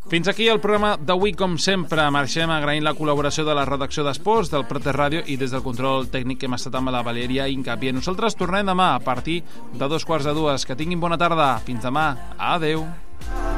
Fins aquí el programa d'avui, com sempre. Marxem agraint la col·laboració de la redacció d'Esports, del Prater Ràdio i des del control tècnic que hem estat amb la Valèria Incapié. Nosaltres tornem demà a partir de 2:15. Que tinguin bona tarda. Fins demà. Adeu.